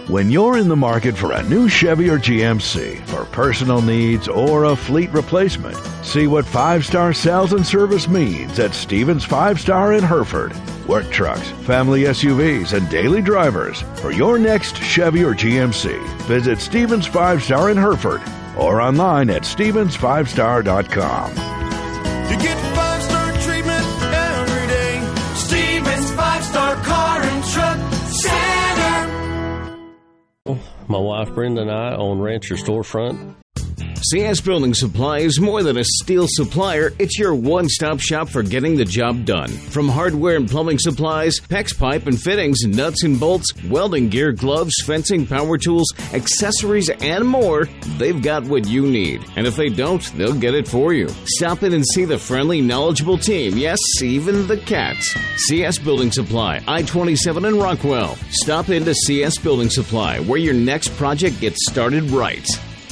When you're in the market for a new Chevy or GMC for personal needs or a fleet replacement, see what 5-star sales and service means at Stevens 5-Star in Hereford. Work trucks, family SUVs, and daily drivers. For your next Chevy or GMC, visit Stevens 5-Star in Hereford or online at stevens5star.com. You get 5-star treatment every day. Stevens 5-Star Car and Truck Center. My wife Brenda and I own Rancher Storefront. CS Building Supply is more than a steel supplier. It's your one-stop shop for getting the job done. From hardware and plumbing supplies, PEX pipe and fittings, nuts and bolts, welding gear, gloves, fencing, power tools, accessories, and more, they've got what you need. And if they don't, they'll get it for you. Stop in and see the friendly, knowledgeable team. Yes, even the cats. CS Building Supply, I-27 in Rockwell. Stop into CS Building Supply, where your next project gets started right.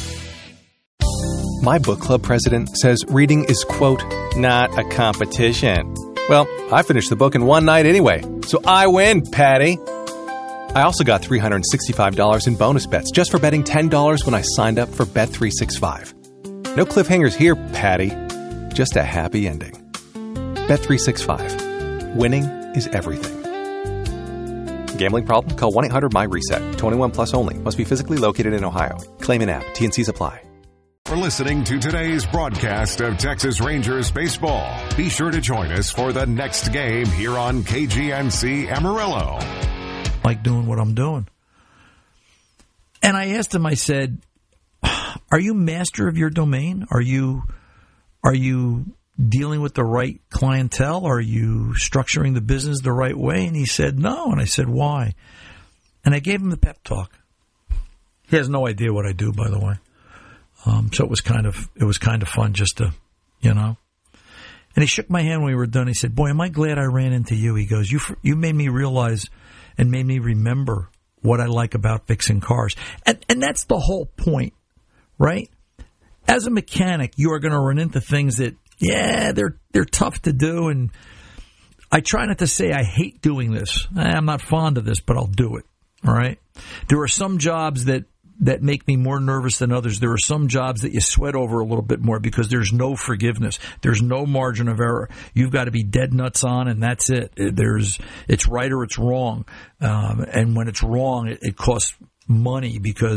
My book club president says reading is, quote, not a competition. Well, I finished the book in one night anyway, so I win, Patty. I also got $365 in bonus bets just for betting $10 when I signed up for Bet365. No cliffhangers here, Patty. Just a happy ending. Bet365. Winning is everything. Gambling problem? Call 1-800-MY-RESET. 21 plus only. Must be physically located in Ohio. Claim an app. T&Cs apply. For listening to today's broadcast of Texas Rangers baseball. Be sure to join us for the next game here on KGNC Amarillo. Like doing what I'm doing. And I asked him, I said, are you master of your domain? Are you dealing with the right clientele? Are you structuring the business the right way? And he said, no. And I said, why? And I gave him the pep talk. He has no idea what I do, by the way. So it was kind of fun just to, And he shook my hand when we were done. He said, boy, am I glad I ran into you. He goes, you made me realize and made me remember what I like about fixing cars. And that's the whole point, right? As a mechanic, you are going to run into things that, they're tough to do. And I try not to say I hate doing this. I'm not fond of this, but I'll do it. All right. There are some jobs that make me more nervous than others. There are some jobs that you sweat over a little bit more because there's no forgiveness. There's no margin of error. You've got to be dead nuts on, and that's it. It's right or it's wrong. And when it's wrong, it costs money because